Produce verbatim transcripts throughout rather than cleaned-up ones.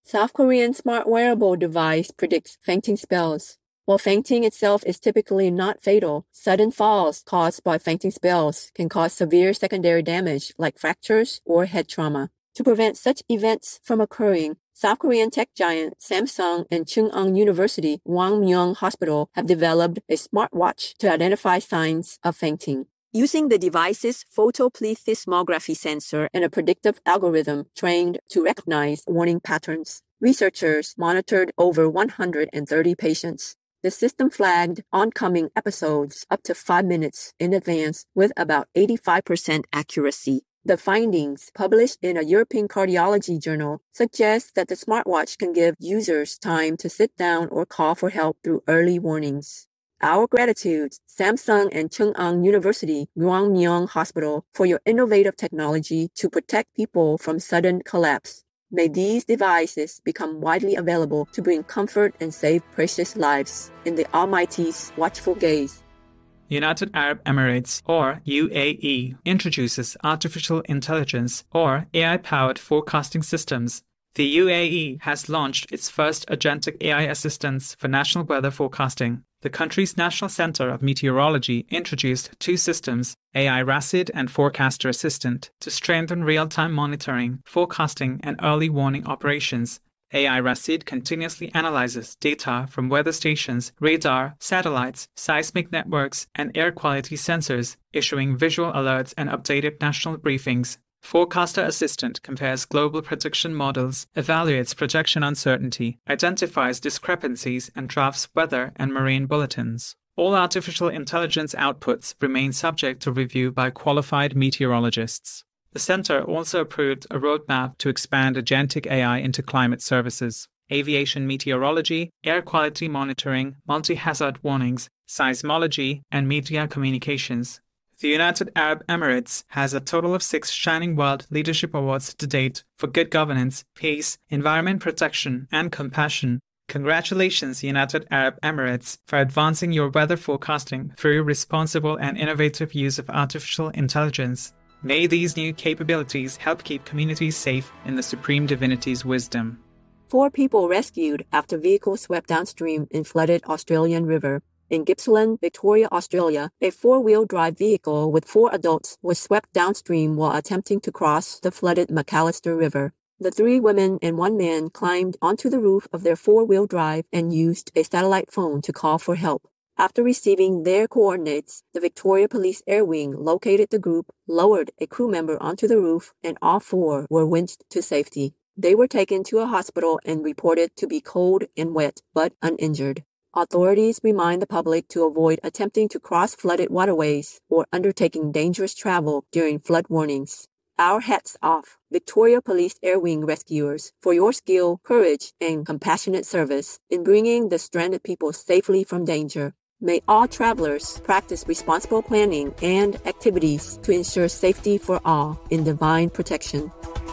South Korean smart wearable device predicts fainting spells. While fainting itself is typically not fatal, sudden falls caused by fainting spells can cause severe secondary damage like fractures or head trauma. To prevent such events from occurring, South Korean tech giant Samsung and Chung-Ang University Hwangmyeong Hospital have developed a smartwatch to identify signs of fainting. Using the device's photoplethysmography sensor and a predictive algorithm trained to recognize warning patterns, researchers monitored over one hundred thirty patients. The system flagged oncoming episodes up to five minutes in advance with about eighty-five percent accuracy. The findings, published in a European cardiology journal, suggest that the smartwatch can give users time to sit down or call for help through early warnings. Our gratitude, Samsung and Chung-Ang University Hwangmyeong Hospital, for your innovative technology to protect people from sudden collapse. May these devices become widely available to bring comfort and save precious lives in the Almighty's watchful gaze. United Arab Emirates, or U A E, introduces artificial intelligence, or A I-powered forecasting systems. The U A E has launched its first agentic A I assistance for national weather forecasting. The country's National Center of Meteorology introduced two systems, A I Rasid and Forecaster Assistant, to strengthen real-time monitoring, forecasting, and early warning operations. A I Rasid continuously analyzes data from weather stations, radar, satellites, seismic networks, and air quality sensors, issuing visual alerts and updated national briefings. Forecaster Assistant compares global prediction models, evaluates projection uncertainty, identifies discrepancies, and drafts weather and marine bulletins. All artificial intelligence outputs remain subject to review by qualified meteorologists. The center also approved a roadmap to expand agentic A I into climate services, aviation meteorology, air quality monitoring, multi-hazard warnings, seismology, and media communications. The United Arab Emirates has a total of six Shining World Leadership Awards to date for good governance, peace, environment protection, and compassion. Congratulations, United Arab Emirates, for advancing your weather forecasting through responsible and innovative use of artificial intelligence. May these new capabilities help keep communities safe in the Supreme Divinity's wisdom. Four people rescued after vehicle swept downstream in flooded Australian river. In Gippsland, Victoria, Australia, a four-wheel drive vehicle with four adults was swept downstream while attempting to cross the flooded Macalister River. The three women and one man climbed onto the roof of their four-wheel drive and used a satellite phone to call for help. After receiving their coordinates, the Victoria Police Air Wing located the group, lowered a crew member onto the roof, and all four were winched to safety. They were taken to a hospital and reported to be cold and wet, but uninjured. Authorities remind the public to avoid attempting to cross flooded waterways or undertaking dangerous travel during flood warnings. Our hats off, Victoria Police Air Wing rescuers, for your skill, courage, and compassionate service in bringing the stranded people safely from danger. May all travelers practice responsible planning and activities to ensure safety for all in divine protection.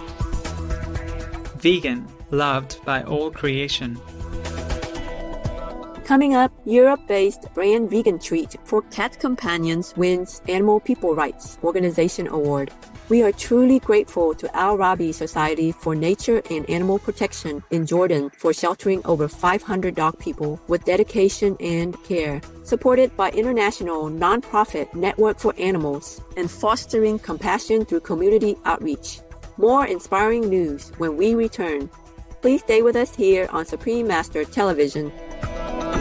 Vegan, loved by all creation. Coming up, Europe-based brand Vegan Treat for Cat Companions wins Animal People Rights Organization Award. We are truly grateful to Al Rabi Society for Nature and Animal Protection in Jordan for sheltering over five hundred dog people with dedication and care, supported by International Nonprofit Network for Animals, and fostering compassion through community outreach. More inspiring news when we return. Please stay with us here on Supreme Master Television.